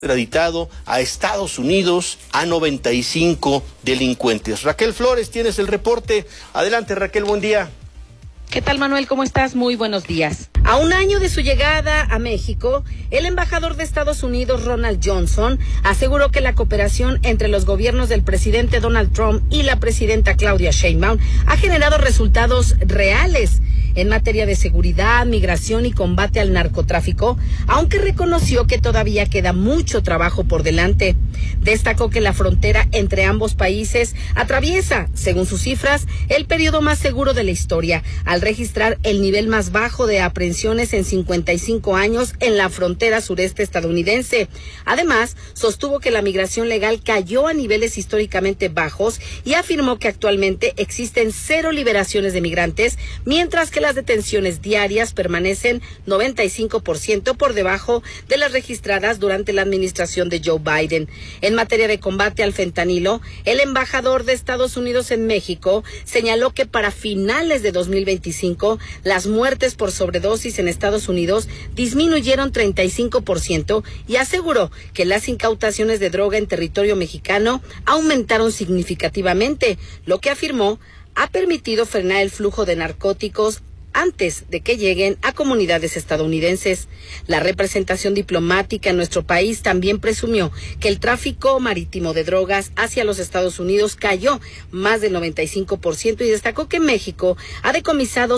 extraditado a Estados Unidos a 95 delincuentes. Raquel Flores, tienes el reporte. Adelante, Raquel, buen día. ¿Qué tal, Manuel? ¿Cómo estás? Muy buenos días. A un año de su llegada a México, el embajador de Estados Unidos, Ronald Johnson, aseguró que la cooperación entre los gobiernos del presidente Donald Trump y la presidenta Claudia Sheinbaum ha generado resultados reales en materia de seguridad, migración y combate al narcotráfico, aunque reconoció que todavía queda mucho trabajo por delante. Destacó que la frontera entre ambos países atraviesa, según sus cifras, el periodo más seguro de la historia, al registrar el nivel más bajo de aprehensiones en 55 años en la frontera sureste estadounidense. Además, sostuvo que la migración legal cayó a niveles históricamente bajos y afirmó que actualmente existen 0 liberaciones de migrantes, mientras que las detenciones diarias permanecen 95% por debajo de las registradas durante la administración de Joe Biden. En materia de combate al fentanilo, el embajador de Estados Unidos en México señaló que para finales de 2025, las muertes por sobredosis en Estados Unidos disminuyeron 35% y aseguró que las incautaciones de droga en territorio mexicano aumentaron significativamente, lo que afirmó ha permitido frenar el flujo de narcóticos antes de que lleguen a comunidades estadounidenses. La representación diplomática en nuestro país también presumió que el tráfico marítimo de drogas hacia los Estados Unidos cayó más del 95% y destacó que México ha decomisado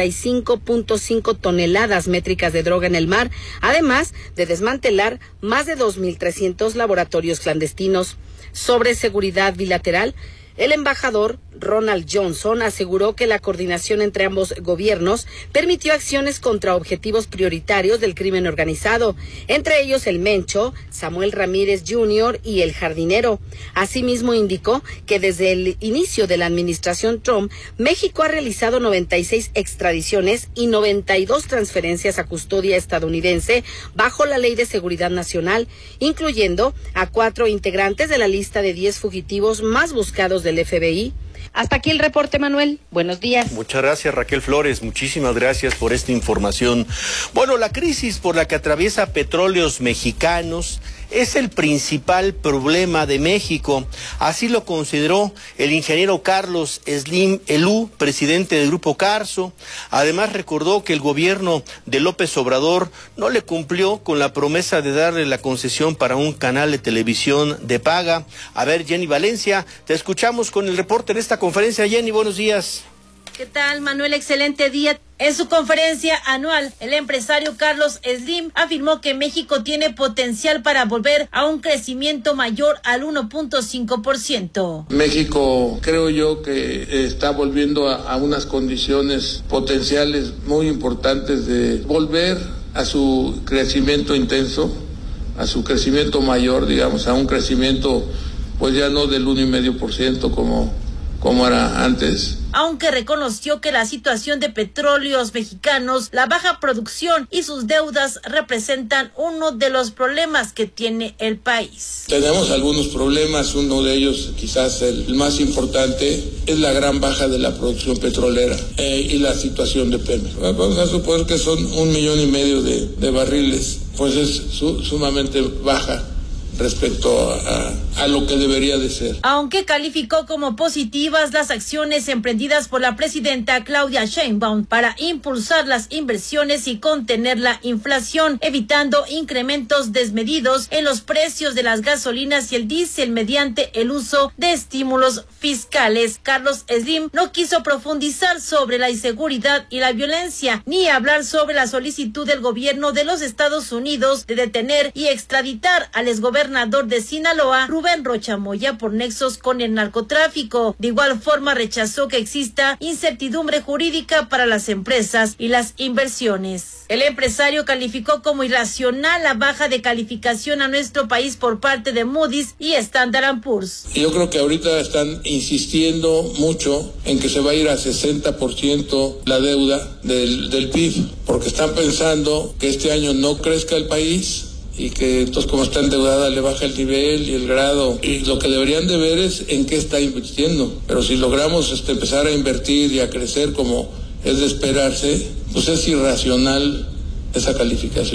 65.5 toneladas métricas de droga en el mar, además de desmantelar más de 2.300 laboratorios clandestinos. Sobre seguridad bilateral, el embajador Ronald Johnson aseguró que la coordinación entre ambos gobiernos permitió acciones contra objetivos prioritarios del crimen organizado, entre ellos el Mencho, Samuel Ramírez Jr. y el Jardinero. Asimismo, indicó que desde el inicio de la administración Trump, México ha realizado 96 extradiciones y 92 transferencias a custodia estadounidense bajo la Ley de Seguridad Nacional, incluyendo a 4 integrantes de la lista de 10 fugitivos más buscados del FBI. Hasta aquí el reporte, Manuel. Buenos días. Muchas gracias, Raquel Flores. Muchísimas gracias por esta información. Bueno, la crisis por la que atraviesa Petróleos Mexicanos es el principal problema de México. Así lo consideró el ingeniero Carlos Slim Elú, presidente del Grupo Carso. Además, recordó que el gobierno de López Obrador no le cumplió con la promesa de darle la concesión para un canal de televisión de paga. A ver, Jenny Valencia, te escuchamos con el reporte de esta conferencia. Jenny, buenos días. ¿Qué tal, Manuel? Excelente día. En su conferencia anual, el empresario Carlos Slim afirmó que México tiene potencial para volver a un crecimiento mayor al 1.5%. México, creo yo, que está volviendo a unas condiciones potenciales muy importantes de volver a su crecimiento intenso, a su crecimiento mayor, digamos, a un crecimiento pues ya no del 1.5% como era antes. Aunque reconoció que la situación de Petróleos Mexicanos, la baja producción y sus deudas representan uno de los problemas que tiene el país. Tenemos algunos problemas, uno de ellos, quizás el más importante, es la gran baja de la producción petrolera y la situación de Pemex. Vamos a suponer que son 1,5 millones de barriles, pues es sumamente baja respecto a lo que debería de ser. Aunque calificó como positivas las acciones emprendidas por la presidenta Claudia Sheinbaum para impulsar las inversiones y contener la inflación, evitando incrementos desmedidos en los precios de las gasolinas y el diésel mediante el uso de estímulos fiscales. Carlos Slim no quiso profundizar sobre la inseguridad y la violencia, ni hablar sobre la solicitud del gobierno de los Estados Unidos de detener y extraditar al exgobernador de Sinaloa, Rubén Rocha Moya, por nexos con el narcotráfico. De igual forma, rechazó que exista incertidumbre jurídica para las empresas y las inversiones. El empresario calificó como irracional la baja de calificación a nuestro país por parte de Moody's y Standard & Poor's. Yo creo que ahorita están insistiendo mucho en que se va a ir a 60% la deuda del PIB, porque están pensando que este año no crezca el país y que entonces, como está endeudada, le baja el nivel y el grado, y lo que deberían de ver es en qué está invirtiendo. Pero si logramos empezar a invertir y a crecer como es de esperarse, pues es irracional esa calificación.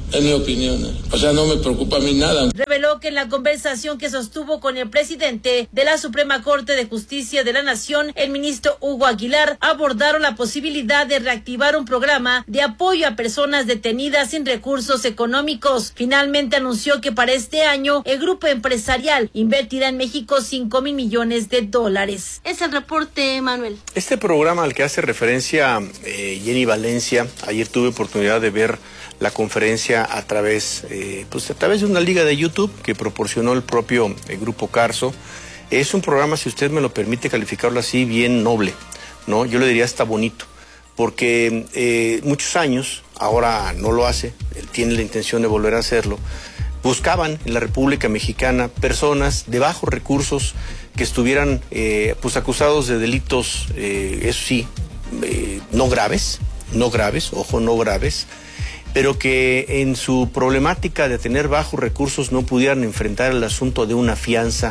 Es mi opinión. O sea, no me preocupa a mí nada. Reveló que en la conversación que sostuvo con el presidente de la Suprema Corte de Justicia de la Nación, el ministro Hugo Aguilar, abordaron la posibilidad de reactivar un programa de apoyo a personas detenidas sin recursos económicos. Finalmente anunció que para este año el grupo empresarial invertirá en México $5,000 millones. Es el reporte, Manuel. Este programa al que hace referencia Jenny Valencia, ayer tuve oportunidad de ver la conferencia a través de una liga de YouTube que proporcionó el propio Grupo Carso. Es un programa, si usted me lo permite calificarlo así, bien noble, ¿no? Yo le diría hasta bonito, porque muchos años, ahora no lo hace, él tiene la intención de volver a hacerlo, buscaban en la República Mexicana personas de bajos recursos que estuvieran acusados de delitos, eso sí, no graves, pero que en su problemática de tener bajos recursos no pudieran enfrentar el asunto de una fianza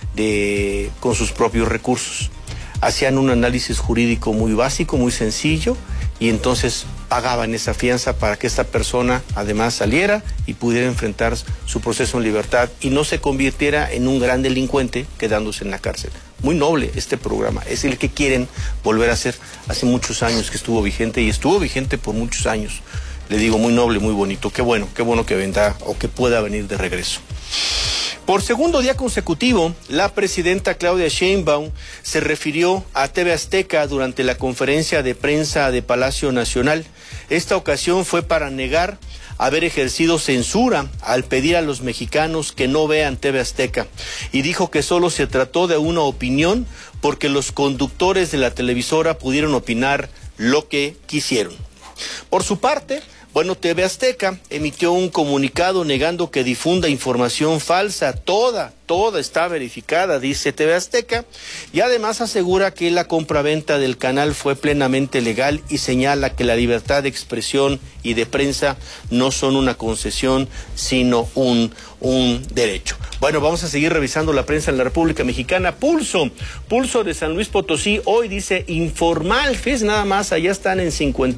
con sus propios recursos. Hacían un análisis jurídico muy básico, muy sencillo, y entonces pagaban esa fianza para que esta persona además saliera y pudiera enfrentar su proceso en libertad y no se convirtiera en un gran delincuente quedándose en la cárcel. Muy noble este programa, es el que quieren volver a hacer. Hace muchos años que estuvo vigente y estuvo vigente por muchos años. Le digo, muy noble, muy bonito. Qué bueno que vendrá o que pueda venir de regreso. Por segundo día consecutivo, la presidenta Claudia Sheinbaum se refirió a TV Azteca durante la conferencia de prensa de Palacio Nacional. Esta ocasión fue para negar haber ejercido censura al pedir a los mexicanos que no vean TV Azteca, y dijo que solo se trató de una opinión porque los conductores de la televisora pudieron opinar lo que quisieron. Por su parte, TV Azteca emitió un comunicado negando que difunda información falsa. Toda está verificada, dice TV Azteca, y además asegura que la compraventa del canal fue plenamente legal y señala que la libertad de expresión y de prensa no son una concesión, sino un derecho. Bueno, vamos a seguir revisando la prensa en la República Mexicana. Pulso de San Luis Potosí, hoy dice informal, fíjense nada más, allá están en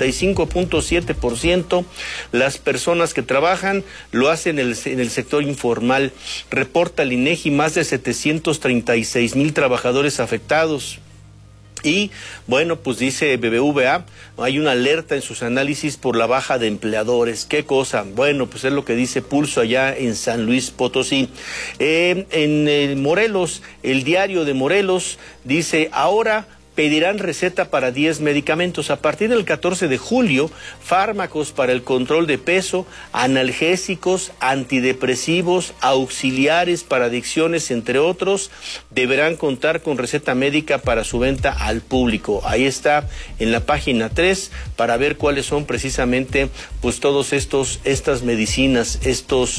55.7%. Las personas que trabajan lo hacen en el sector informal. Reporta el INEGI más de 736,000 trabajadores afectados. Y dice BBVA, hay una alerta en sus análisis por la baja de empleadores. ¿Qué cosa? Es lo que dice Pulso allá en San Luis Potosí. En Morelos, el diario de Morelos dice, ahora pedirán receta para 10 medicamentos. A partir del 14 de julio, fármacos para el control de peso, analgésicos, antidepresivos, auxiliares para adicciones, entre otros, deberán contar con receta médica para su venta al público. Ahí está en la página 3 para ver cuáles son precisamente todos estas medicinas, estos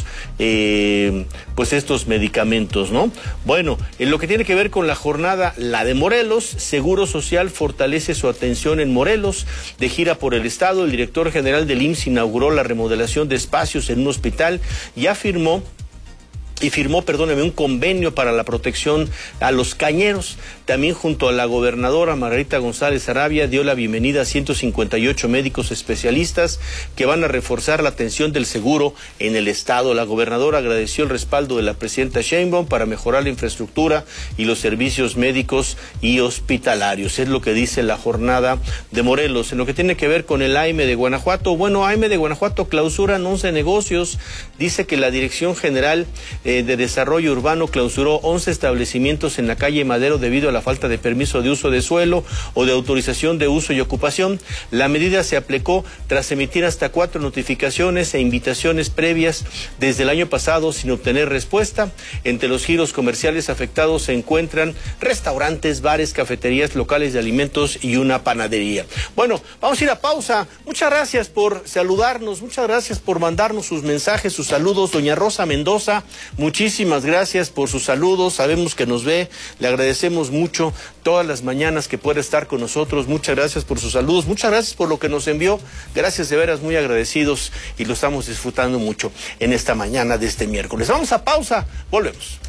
medicamentos, ¿no? Bueno, en lo que tiene que ver con la jornada, la de Morelos, Seguro Social fortalece su atención en Morelos. De gira por el estado, el director general del IMSS inauguró la remodelación de espacios en un hospital y firmó un convenio para la protección a los cañeros. También junto a la gobernadora Margarita González Arabia dio la bienvenida a 158 médicos especialistas que van a reforzar la atención del seguro en el estado. La gobernadora agradeció el respaldo de la presidenta Sheinbaum para mejorar la infraestructura y los servicios médicos y hospitalarios. Es lo que dice la jornada de Morelos. En lo que tiene que ver con el AM de Guanajuato, AM de Guanajuato clausuran 11 negocios. Dice que la Dirección General de Desarrollo Urbano clausuró 11 establecimientos en la calle Madero debido a la falta de permiso de uso de suelo o de autorización de uso y ocupación. La medida se aplicó tras emitir hasta 4 notificaciones e invitaciones previas desde el año pasado sin obtener respuesta. Entre los giros comerciales afectados se encuentran restaurantes, bares, cafeterías, locales de alimentos y una panadería. Bueno, vamos a ir a pausa. Muchas gracias por saludarnos, muchas gracias por mandarnos sus mensajes, sus saludos. Doña Rosa Mendoza, muchísimas gracias por sus saludos, sabemos que nos ve, le agradecemos mucho todas las mañanas que puede estar con nosotros. Muchas gracias por sus saludos, muchas gracias por lo que nos envió, gracias, de veras, muy agradecidos, y lo estamos disfrutando mucho en esta mañana de este miércoles. Vamos a pausa, volvemos.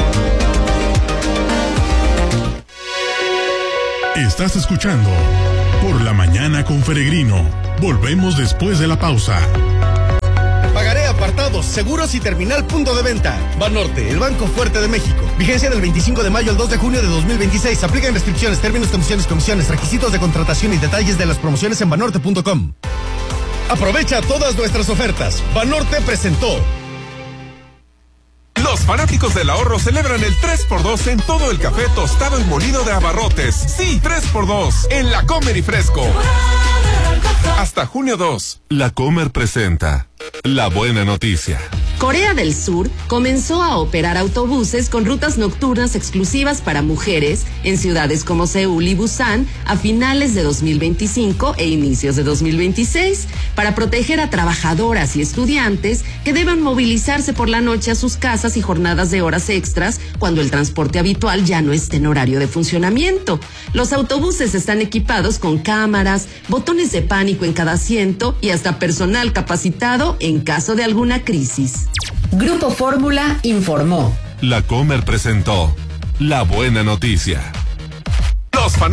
Estás escuchando Por la mañana con Peregrino. Volvemos después de la pausa. Pagaré, apartados, seguros y terminal punto de venta. Banorte, el Banco Fuerte de México. Vigencia del 25 de mayo al 2 de junio de 2026. Aplican restricciones, términos, condiciones, comisiones, requisitos de contratación y detalles de las promociones en banorte.com. Aprovecha todas nuestras ofertas. Banorte presentó. Los fanáticos del ahorro celebran el 3x2 en todo el café tostado y molido de Abarrotes. Sí, 3x2 en La Comer y Fresco. Hasta junio 2. La Comer presenta la buena noticia. Corea del Sur comenzó a operar autobuses con rutas nocturnas exclusivas para mujeres en ciudades como Seúl y Busan a finales de 2025 e inicios de 2026 para proteger a trabajadoras y estudiantes que deben movilizarse por la noche a sus casas y jornadas de horas extras cuando el transporte habitual ya no esté en horario de funcionamiento. Los autobuses están equipados con cámaras, botones de pánico en cada asiento y hasta personal capacitado en caso de alguna crisis. Grupo Fórmula informó. La Comer presentó la buena noticia.